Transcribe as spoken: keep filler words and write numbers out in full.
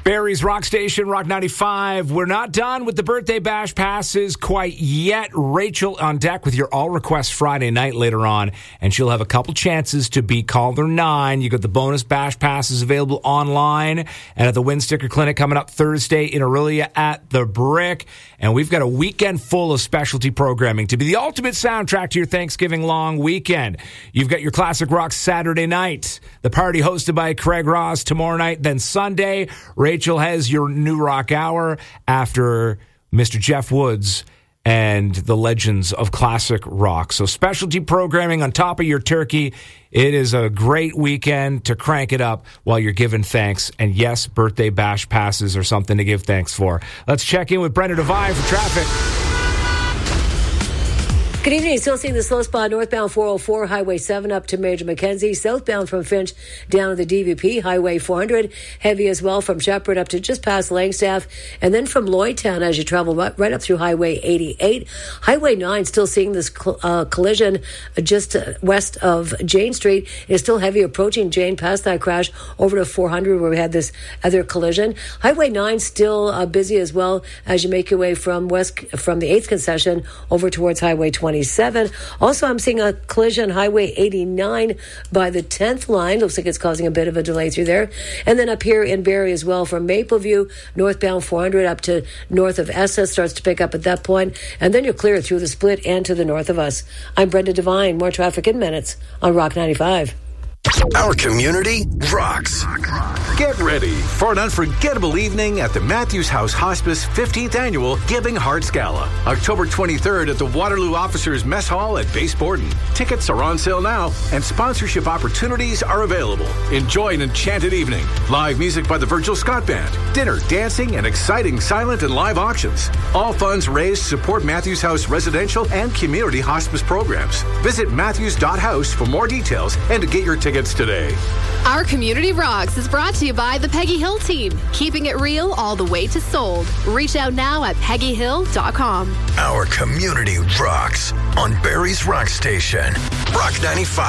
Barrie's Rock Station, Rock ninety-five. We're not done with the birthday bash passes quite yet. Rachel on deck with your all requests Friday night later on, and she'll have a couple chances to be caller nine. You got the bonus bash passes available online and at the Wind Sticker Clinic coming up Thursday in Aurelia at the Brick. And we've got a weekend full of specialty programming to be the ultimate soundtrack to your Thanksgiving long weekend. You've got your classic rock Saturday night, the party hosted by Craig Ross tomorrow night, then Sunday. Rachel has your new rock hour after Mister Jeff Woods and the legends of classic rock. So specialty programming on top of your turkey. It is a great weekend to crank it up while you're giving thanks. And yes, birthday bash passes are something to give thanks for. Let's check in with Brenda Devine for traffic. Good evening. Still seeing the slow spot northbound four oh four, Highway seven up to Major Mackenzie. Southbound from Finch down to the D V P, Highway four hundred. Heavy as well from Shepherd up to just past Langstaff. And then from Lloydtown as you travel right up through Highway eighty-eight. Highway nine still seeing this uh, collision just west of Jane Street. It's still heavy approaching Jane past that crash over to four hundred where we had this other collision. Highway nine still uh, busy as well as you make your way from west from the eighth concession over towards Highway twenty-seven. Also, I'm seeing a collision Highway eighty-nine by the tenth line. Looks like it's causing a bit of a delay through there. And then up here in Barrie as well from Mapleview, northbound four hundred up to north of Essex starts to pick up at that point. And then you're clear through the split and to the north of us. I'm Brenda Devine. More traffic in minutes on Rock ninety-five. Our community rocks. Get ready for an unforgettable evening at the Matthews House Hospice fifteenth Annual Giving Hearts Gala. October twenty-third at the Waterloo Officers Mess Hall at Base Borden. Tickets are on sale now and sponsorship opportunities are available. Enjoy an enchanted evening. Live music by the Virgil Scott Band. Dinner, dancing, and exciting silent and live auctions. All funds raised support Matthews House residential and community hospice programs. Visit matthews dot house for more details and to get your tickets today. Our Community Rocks is brought to you by the Peggy Hill team, keeping it real all the way to sold. Reach out now at peggy hill dot com. Our community rocks on Barrie's Rock Station. Rock ninety-five.